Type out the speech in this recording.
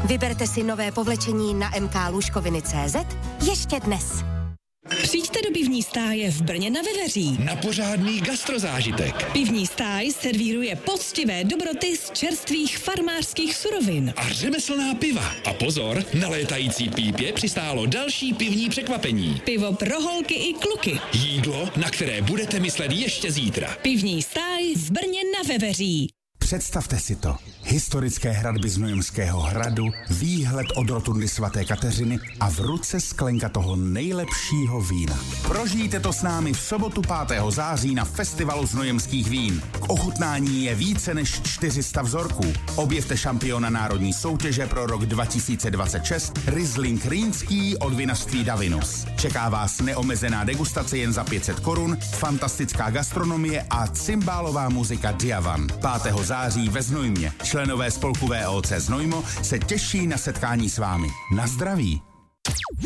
Vyberte si nové povlečení na mklůžkoviny.cz ještě dnes. Přijďte do pivní stáje v Brně na Veveří. Na pořádný gastrozážitek. Pivní stáj servíruje poctivé dobroty z čerstvých farmářských surovin. A řemeslná piva. A pozor, na létající pípě přistálo další pivní překvapení. Pivo pro holky i kluky. Jídlo, na které budete myslet ještě zítra. Pivní stáj v Brně na Veveří. Představte si to. Historické hradby Znojemského hradu, výhled od rotundy svaté Kateřiny a v ruce sklenka toho nejlepšího vína. Prožijte to s námi v sobotu 5. září na Festivalu znojemských vín. K ochutnání je více než 400 vzorků. Objevte šampiona národní soutěže pro rok 2026 Riesling Rýnský od vinařství Davinus. Čeká vás neomezená degustace jen za 500 korun, fantastická gastronomie a cymbálová muzika Diavan. 5. září ve Znojmě. Členové spolku VOC Znojmo se těší na setkání s vámi. Na zdraví!